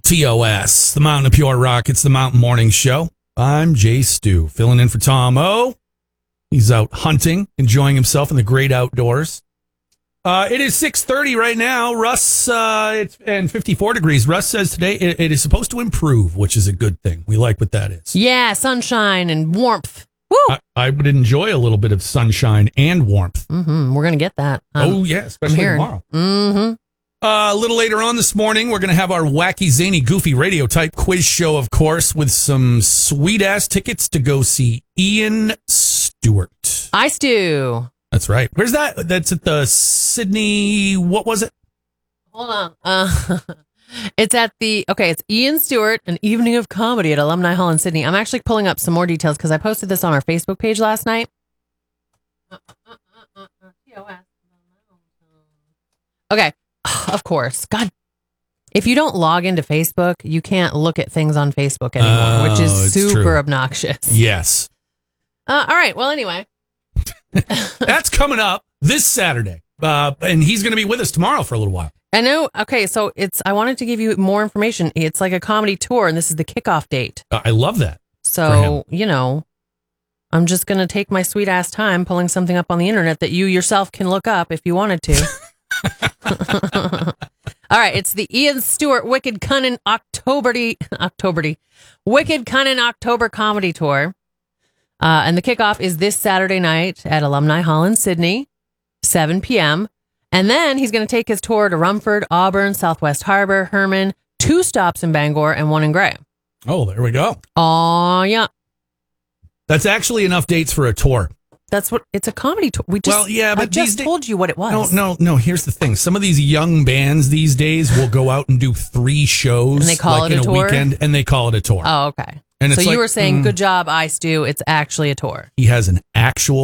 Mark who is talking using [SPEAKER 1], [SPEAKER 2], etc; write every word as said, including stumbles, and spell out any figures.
[SPEAKER 1] T O S, the Mountain of Pure Rock. It's the Mountain Morning Show. I'm Jay Stu, filling in for Tom O. He's out hunting, enjoying himself in the great outdoors. Uh, it is six thirty right now. Russ, uh, it's and fifty-four degrees. Russ says today it, it is supposed to improve, which is a good thing. We like what that is.
[SPEAKER 2] Yeah, sunshine and warmth. Woo!
[SPEAKER 1] I, I would enjoy a little bit of sunshine and warmth.
[SPEAKER 2] Mm-hmm. We're going to get that. Um,
[SPEAKER 1] oh, yeah, especially tomorrow.
[SPEAKER 2] Mm-hmm.
[SPEAKER 1] Uh, a little later on this morning, we're going to have our wacky, zany, goofy radio type quiz show, of course, with some sweet ass tickets to go see Ian Stewart.
[SPEAKER 2] I Stu.
[SPEAKER 1] That's right. Where's that? That's at the Sydney. What was it?
[SPEAKER 2] Hold on. Uh, it's at the, okay, it's Ian Stewart, an evening of comedy at Alumni Hall in Sydney. I'm actually pulling up some more details because I posted this on our Facebook page last night. Okay. Of course. God, if you don't log into Facebook, you can't look at things on Facebook anymore,
[SPEAKER 1] Oh,
[SPEAKER 2] which is
[SPEAKER 1] it's
[SPEAKER 2] super
[SPEAKER 1] true.
[SPEAKER 2] obnoxious.
[SPEAKER 1] Yes.
[SPEAKER 2] Uh, all right. Well, anyway.
[SPEAKER 1] That's coming up this Saturday. Uh, and he's going to be with us tomorrow for a little while.
[SPEAKER 2] I know. Okay. So it's, I wanted to give you more information. It's like a comedy tour, and this is the kickoff date.
[SPEAKER 1] Uh, I love that.
[SPEAKER 2] So, you know, I'm just going to take my sweet ass time pulling something up on the internet that you yourself can look up if you wanted to. All right, it's the Ian Stewart Wicked Cunnin' Octoberty, Octoberty, Wicked Cunnin' October Comedy Tour. Uh, and the kickoff is this Saturday night at Alumni Hall in Sydney, seven p.m. And then he's going to take his tour to Rumford, Auburn, Southwest Harbor, Herman, two stops in Bangor, and one in Gray.
[SPEAKER 1] Oh, there we go.
[SPEAKER 2] Oh, yeah.
[SPEAKER 1] That's actually enough dates for a tour.
[SPEAKER 2] That's what it's a comedy tour. We just,
[SPEAKER 1] well, yeah, but
[SPEAKER 2] I just
[SPEAKER 1] these
[SPEAKER 2] told you what it was.
[SPEAKER 1] No, no, no. Here's the thing. Some of these young bands these days will go out and do three shows,
[SPEAKER 2] And they call
[SPEAKER 1] like
[SPEAKER 2] it a
[SPEAKER 1] in a
[SPEAKER 2] tour?
[SPEAKER 1] weekend, and they call it a tour.
[SPEAKER 2] Oh, okay.
[SPEAKER 1] And
[SPEAKER 2] so
[SPEAKER 1] it's
[SPEAKER 2] you
[SPEAKER 1] like,
[SPEAKER 2] were saying,
[SPEAKER 1] mm,
[SPEAKER 2] good job, I Stu. It's actually a tour.
[SPEAKER 1] He has an actual